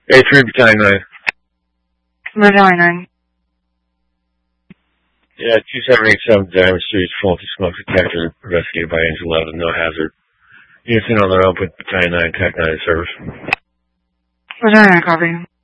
A3 Battalion 9. Battalion 9. Yeah, 2787 Diamond Street, faulty smoke detector, investigated by Angel 11, no hazard. Units in on their own, but Battalion 9, TAC 9 in service. Battalion 9, copy.